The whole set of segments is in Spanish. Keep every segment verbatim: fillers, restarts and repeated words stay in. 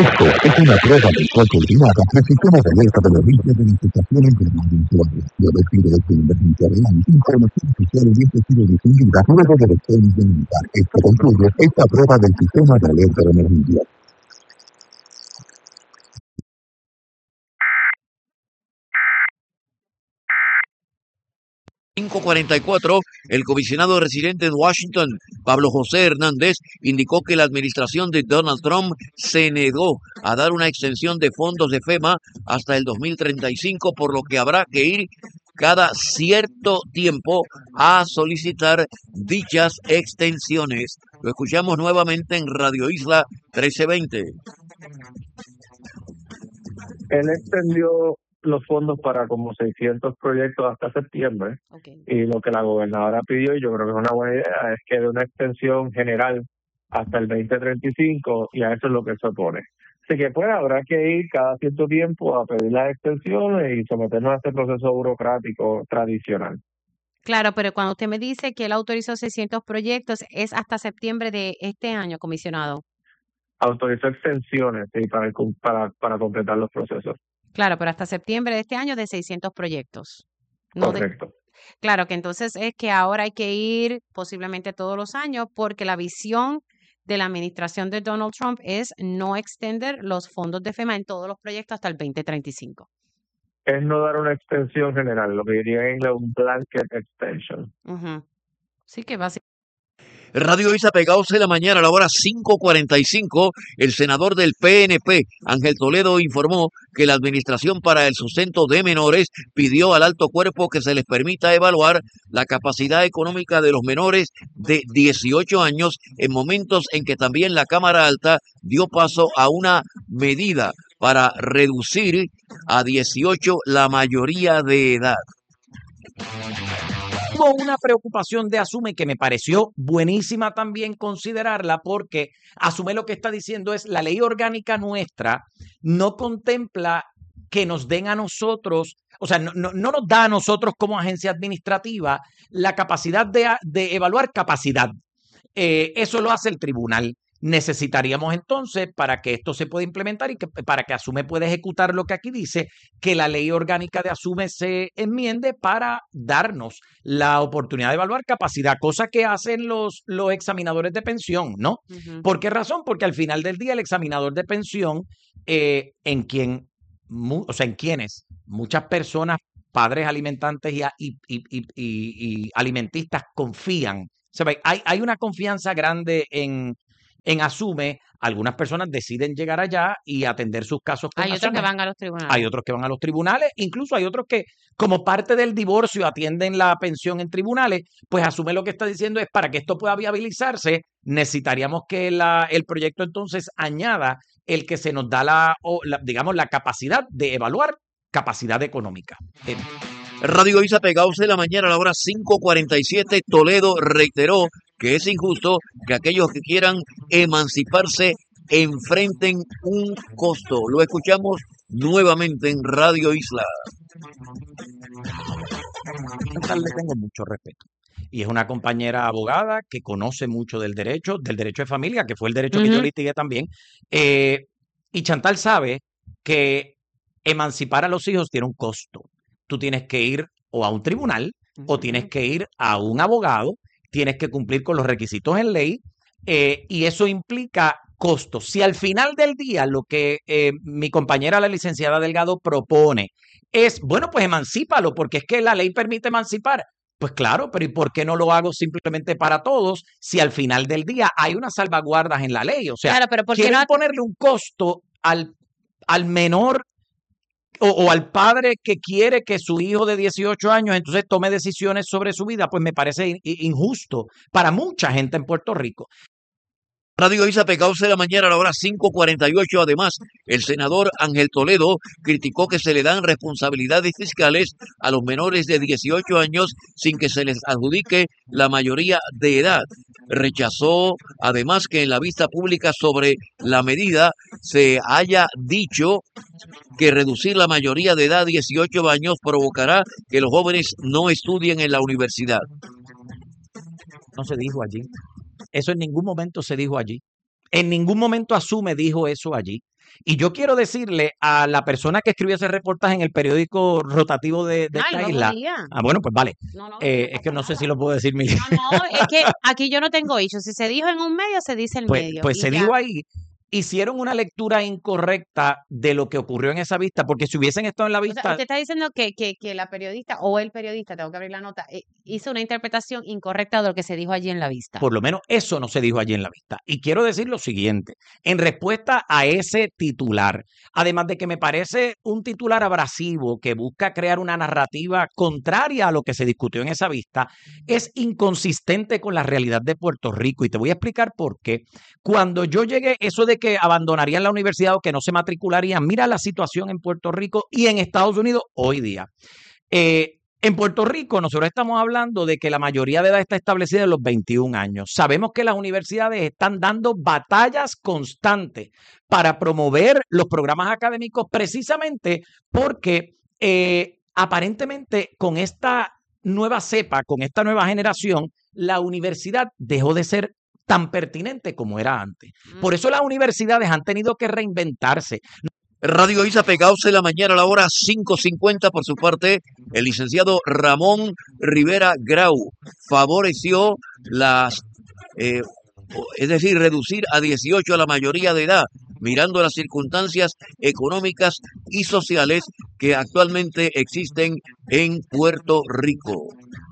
Esto es una prueba de fuerza ultimata del sistema de alerta de emergencia de notificación en global de usuarios. De haber sido esta emergencia real, información oficial hubiese sido difundida luego de elecciones de militar. Esto concluye esta prueba del sistema de alerta de emergencia. cinco cuarenta y cuatro, el comisionado residente en Washington, Pablo José Hernández, indicó que la administración de Donald Trump se negó a dar una extensión de fondos de FEMA hasta el dos mil treinta y cinco, por lo que habrá que ir cada cierto tiempo a solicitar dichas extensiones. Lo escuchamos nuevamente en Radio Isla trece veinte. Él extendió los fondos para como seiscientos proyectos hasta septiembre. Okay. Y lo que la gobernadora pidió, y yo creo que es una buena idea, es que dé una extensión general hasta el veinte treinta y cinco, y a eso es lo que se opone. Así que pues habrá que ir cada cierto tiempo a pedir las extensiones y someternos a este proceso burocrático tradicional. Claro, pero cuando usted me dice que él autorizó seiscientos proyectos, es hasta septiembre de este año, comisionado. Autorizó extensiones, sí, para, para, para completar los procesos. Claro, pero hasta septiembre de este año de seiscientos proyectos. No Correcto. De... Claro, que entonces es que ahora hay que ir posiblemente todos los años porque la visión de la administración de Donald Trump es no extender los fondos de FEMA en todos los proyectos hasta el veinte treinta y cinco. Es no dar una extensión general, lo que diría en inglés un blanket extension. Uh-huh. Sí que básicamente. Radio Isa pegados en la mañana a la hora cinco cuarenta y cinco, el senador del P N P, Ángel Toledo, informó que la Administración para el Sustento de Menores pidió al alto cuerpo que se les permita evaluar la capacidad económica de los menores de dieciocho años en momentos en que también la Cámara Alta dio paso a una medida para reducir a dieciocho la mayoría de edad. Hubo una preocupación de Asume que me pareció buenísima también considerarla, porque Asume lo que está diciendo es la ley orgánica nuestra no contempla que nos den a nosotros, o sea, no, no, no nos da a nosotros como agencia administrativa la capacidad de, de evaluar capacidad. Eh, eso lo hace el tribunal. Necesitaríamos entonces, para que esto se pueda implementar y que, para que Asume pueda ejecutar lo que aquí dice, que la ley orgánica de Asume se enmiende para darnos la oportunidad de evaluar capacidad, cosa que hacen los, los examinadores de pensión, ¿no? Uh-huh. ¿Por qué razón? Porque al final del día el examinador de pensión, eh, en quien, mu, o sea, en quienes muchas personas, padres alimentantes y, y, y, y, y, y alimentistas confían. O sea, hay, hay una confianza grande en En Asume, algunas personas deciden llegar allá y atender sus casos con Hay Asume. otros que van a los tribunales. Hay otros que van a los tribunales, incluso hay otros que, como parte del divorcio, atienden la pensión en tribunales. Pues Asume lo que está diciendo es, para que esto pueda viabilizarse, necesitaríamos que la, el proyecto entonces añada el que se nos da la, o la digamos, la capacidad de evaluar capacidad económica. Eh, Radio Isa pegados en la mañana a la hora cinco cuarenta y siete, Toledo reiteró que es injusto que aquellos que quieran emanciparse enfrenten un costo. Lo escuchamos nuevamente en Radio Isla. Le tengo mucho respeto. Y es una compañera abogada que conoce mucho del derecho, del derecho de familia, que fue el derecho uh-huh. que yo litigué también. Eh, y Chantal sabe que emancipar a los hijos tiene un costo. Tú tienes que ir o a un tribunal uh-huh. o tienes que ir a un abogado, tienes que cumplir con los requisitos en ley eh, y eso implica costos. Si al final del día lo que eh, mi compañera la licenciada Delgado propone es, bueno, pues emancípalo, porque es que la ley permite emancipar. Pues claro, pero ¿y por qué no lo hago simplemente para todos si al final del día hay unas salvaguardas en la ley? O sea, claro, pero ¿por qué quieren no ponerle un costo al, al menor O, o al padre que quiere que su hijo de dieciocho años entonces tome decisiones sobre su vida? Pues me parece injusto para mucha gente en Puerto Rico. Radio Isa pegados de la mañana a la hora cinco cuarenta y ocho. Además, el senador Ángel Toledo criticó que se le dan responsabilidades fiscales a los menores de dieciocho años sin que se les adjudique la mayoría de edad. Rechazó además que en la vista pública sobre la medida se haya dicho que reducir la mayoría de edad a dieciocho años provocará que los jóvenes no estudien en la universidad. No se dijo allí. Eso en ningún momento se dijo allí. En ningún momento Asume dijo eso allí. Y yo quiero decirle a la persona que escribió ese reportaje en el periódico rotativo de, de Ay, esta no isla. podía. Ah, bueno, pues vale. No, no, Eh, no es que pasa no sé nada. si lo puedo decir, Miguel. No, no, es que aquí yo no tengo hechos. Si se dijo en un medio, se dice el Pues, medio. pues Y se ya. dijo ahí, hicieron una lectura incorrecta de lo que ocurrió en esa vista, porque si hubiesen estado en la O sea, vista, usted está diciendo que, que, que la periodista o el periodista, tengo que abrir la nota, eh, hizo una interpretación incorrecta de lo que se dijo allí en la vista. por lo menos eso no se dijo allí en la vista. Y quiero decir lo siguiente, en respuesta a ese titular, además de que me parece un titular abrasivo que busca crear una narrativa contraria a lo que se discutió en esa vista, es inconsistente con la realidad de Puerto Rico. Y te voy a explicar por qué. Cuando yo llegué, eso de que abandonarían la universidad o que no se matricularían, mira la situación en Puerto Rico y en Estados Unidos hoy día. Eh, en Puerto Rico nosotros estamos hablando de que la mayoría de edad está establecida en los veintiún años. Sabemos que las universidades están dando batallas constantes para promover los programas académicos precisamente porque eh, aparentemente con esta nueva cepa, con esta nueva generación, la universidad dejó de ser tan pertinente como era antes. Por eso las universidades han tenido que reinventarse. Radio Isa pegados en la mañana a la hora cinco cincuenta. Por su parte, el licenciado Ramón Rivera Grau favoreció las, eh, es decir, reducir a dieciocho a la mayoría de edad, mirando las circunstancias económicas y sociales que actualmente existen en Puerto Rico.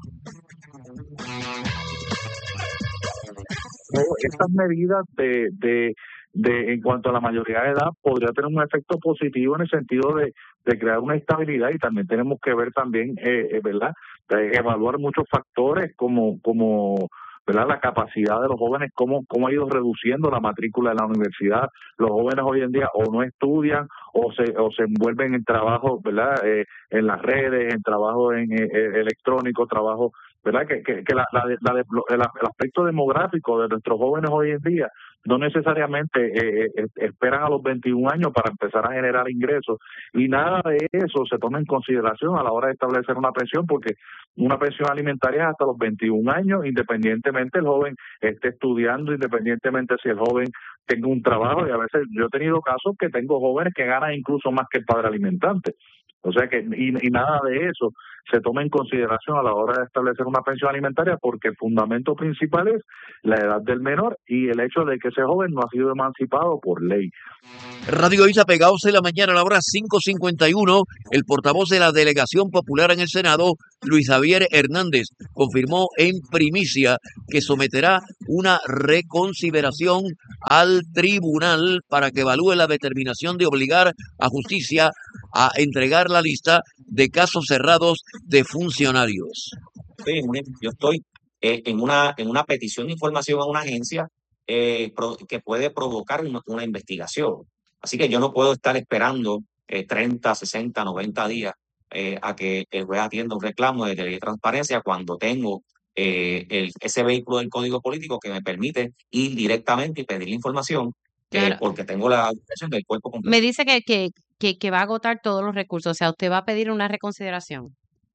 Estas medidas de, de, de en cuanto a la mayoría de edad podría tener un efecto positivo en el sentido de, de crear una estabilidad, y también tenemos que ver también, eh, ¿verdad?, de evaluar muchos factores como como ¿verdad?, la capacidad de los jóvenes, cómo, cómo ha ido reduciendo la matrícula de la universidad. Los jóvenes hoy en día o no estudian o se o se envuelven en trabajo, ¿verdad?, eh, en las redes, en trabajo en eh, electrónico, trabajo, ¿verdad?, que, que, que la, la, la, la, el aspecto demográfico de nuestros jóvenes hoy en día no necesariamente eh, eh, esperan a los veintiún años para empezar a generar ingresos, y nada de eso se toma en consideración a la hora de establecer una pensión, porque una pensión alimentaria es hasta los veintiún años, independientemente el joven esté estudiando, independientemente si el joven tenga un trabajo. Y a veces yo he tenido casos que tengo jóvenes que ganan incluso más que el padre alimentante. O sea que, y, y nada de eso se toma en consideración a la hora de establecer una pensión alimentaria, porque el fundamento principal es la edad del menor y el hecho de que ese joven no ha sido emancipado por ley. Radio Isa pegados en la mañana a la hora cinco cincuenta y uno. El portavoz de la Delegación Popular en el Senado, Luis Javier Hernández, confirmó en primicia que someterá una reconsideración al tribunal para que evalúe la determinación de obligar a justicia a entregar la lista de casos cerrados de funcionarios. Sí, yo estoy eh, en una en una petición de información a una agencia eh, pro, que puede provocar una, una investigación. Así que yo no puedo estar esperando eh, treinta, sesenta, noventa días eh, a que el juez atienda un reclamo de ley de transparencia cuando tengo eh, el, ese vehículo del Código Político que me permite ir directamente y pedir la información, Claro. eh, porque tengo la información del cuerpo completo. Me dice que, que, que, que va a agotar todos los recursos, o sea, usted va a pedir una reconsideración.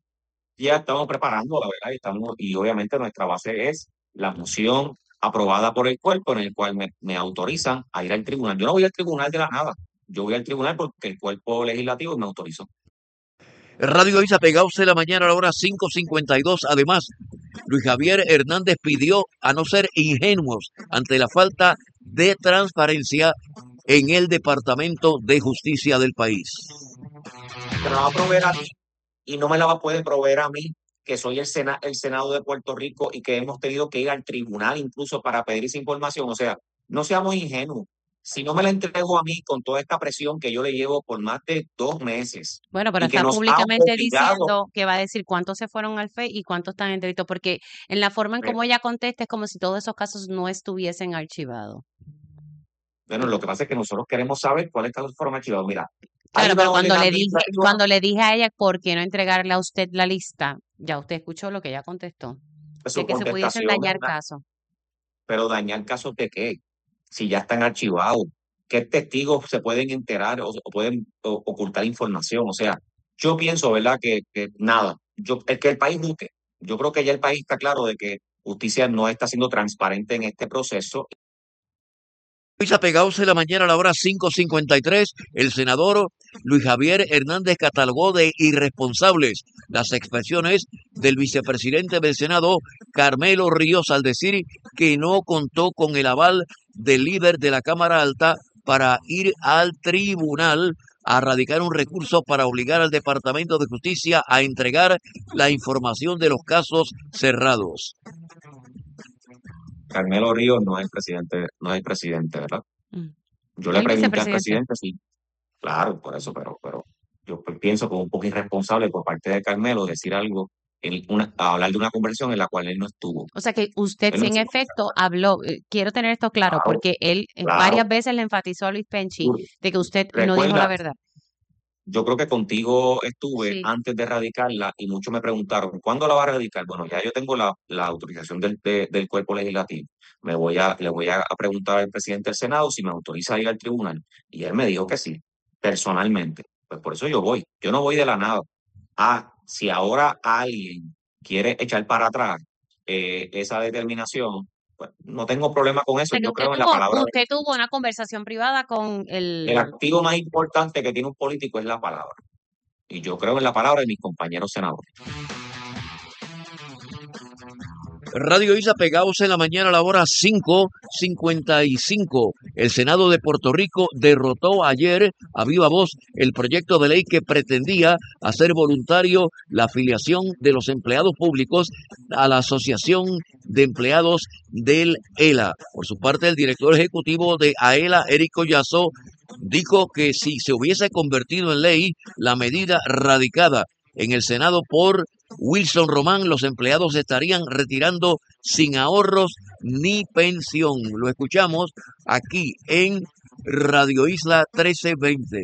Ya estamos preparando, la verdad, y, estamos, y obviamente nuestra base es la moción aprobada por el cuerpo, en el cual me, me autorizan a ir al tribunal. Yo no voy al tribunal de la nada, yo voy al tribunal porque el cuerpo legislativo me autorizó. Radio Isa pegados en la mañana a la hora cinco cincuenta y dos. Además, Luis Javier Hernández pidió a no ser ingenuos ante la falta de transparencia en el Departamento de Justicia del país. Pero la va a proveer a mí y no me la va a poder proveer a mí, que soy el, Sena, el Senado de Puerto Rico y que hemos tenido que ir al tribunal incluso para pedir esa información. O sea, no seamos ingenuos. Si no me la entrego a mí con toda esta presión que yo le llevo por más de dos meses. Bueno, pero está públicamente diciendo que va a decir cuántos se fueron al F E I y cuántos están en delito, porque en la forma en cómo ella contesta es como si todos esos casos no estuviesen archivados. Bueno, lo que pasa es que nosotros queremos saber cuáles casos fueron archivados. Mira. Claro, pero cuando le dije, cuando le dije a ella por qué no entregarle a usted la lista, ya usted escuchó lo que ella contestó. De que se pudiesen dañar casos. Pero dañar casos de qué? Si ya están archivados, ¿qué testigos se pueden enterar o, o pueden o, ocultar información? O sea, yo pienso, ¿verdad?, que, que nada, yo, es que el país busque. Yo creo que ya el país está claro de que justicia no está siendo transparente en este proceso. Luisa Pegados en la mañana a la hora cinco cincuenta y tres, el senador Luis Javier Hernández catalogó de irresponsables las expresiones del vicepresidente del Senado, Carmelo Ríos, al decir que no contó con el aval del líder de la Cámara Alta para ir al tribunal a radicar un recurso para obligar al Departamento de Justicia a entregar la información de los casos cerrados. Carmelo Ríos no es el presidente, no es el presidente, ¿verdad? Mm. Yo le El pregunté al vicepresidente. presidente si, claro, por eso, pero, pero yo pues pienso que es un poco irresponsable por parte de Carmelo decir algo, en una, hablar de una conversación en la cual él no estuvo. O sea que usted Él sí no en estuvo. efecto habló, eh, quiero tener esto claro, Claro, porque él eh, claro. varias veces le enfatizó a Luis Penchi Tú de que usted no dijo la recuerda, verdad. yo creo que contigo estuve Sí. antes de radicarla y muchos me preguntaron, ¿cuándo la va a radicar? Bueno, ya yo tengo la, la autorización del, de- del cuerpo legislativo. Me voy a, le voy a, a preguntar al presidente del Senado si me autoriza a ir al tribunal. Y él me dijo que sí, personalmente. Pues por eso yo voy. Yo no voy de la nada. Ah, si ahora alguien quiere echar para atrás eh, esa determinación, pues no tengo problema con O eso. sea que Yo usted creo en la tuvo, palabra. de- usted tuvo una conversación privada con El el... activo más importante que tiene un político es la palabra. Y yo creo en la palabra de mis compañeros senadores. Radio Isla Pegados en la mañana a la hora cinco cincuenta y cinco. El Senado de Puerto Rico derrotó ayer a viva voz el proyecto de ley que pretendía hacer voluntario la afiliación de los empleados públicos a la Asociación de Empleados del E L A. Por su parte, el director ejecutivo de A E L A, Eric Collazo, dijo que si se hubiese convertido en ley la medida radicada en el Senado por Wilson Román, los empleados estarían retirando sin ahorros ni pensión. Lo escuchamos aquí en Radio Isla trece veinte.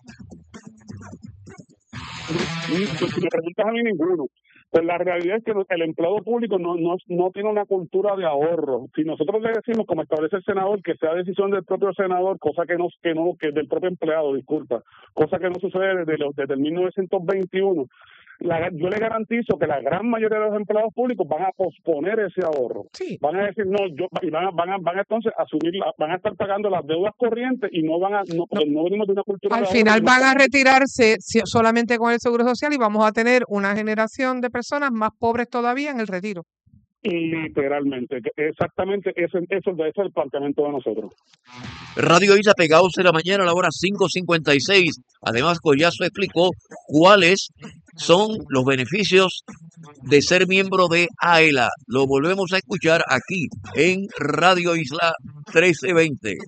Si me preguntas a mí, ninguno. Pues la realidad es que el empleado público no, no, no tiene una cultura de ahorro. Si nosotros le decimos, como establece el senador, que sea decisión del propio senador, cosa que no, que no, que del propio empleado, disculpa, cosa que no sucede desde, los, desde el mil novecientos veintiuno, la, yo le garantizo que la gran mayoría de los empleados públicos van a posponer ese ahorro. Sí. Van a decir, no, yo, y van a, van a, van a entonces asumir, la, van a estar pagando las deudas corrientes y no van a, no, no, no venimos de una cultura Al de final ahorro. van a retirarse si- solamente con el Seguro Social y vamos a tener una generación de personas más pobres todavía en el retiro. Literalmente, exactamente ese, eso, ese es el planteamiento de nosotros. Radio Isla Pegados en la mañana a la hora cinco cincuenta y seis. Además, Collazo explicó cuáles son los beneficios de ser miembro de A E L A. Lo volvemos a escuchar aquí en Radio Isla trece veinte.